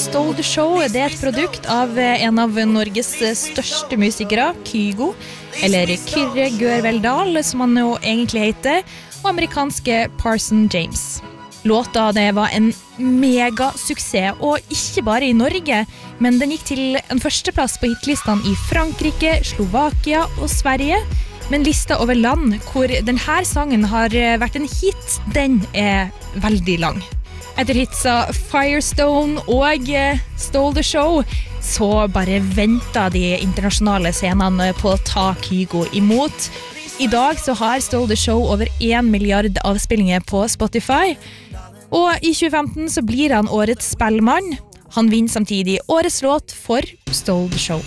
Stole the Show, det et produkt av en av Norges største musikere, Kygo, eller Kyrre Gørveldal, som han jo egentlig heter, og amerikanske Parson James. Låta det var en mega suksess, og ikke bare i Norge, men den gikk til en førsteplass på hitlistene i Frankrike, Slovakia og Sverige, men lista over land hvor denne sangen har vært en hit, den veldig lang. Etter hitsa Firestone og Stole the Show, så bare ventet de internasjonale scenene på å ta Kygo imot. I dag så har Stole the Show over 1 milliard avspillinger på Spotify, og i 2015 så blir han årets spellemann. Han vinner samtidig årets låt for Stole the Show.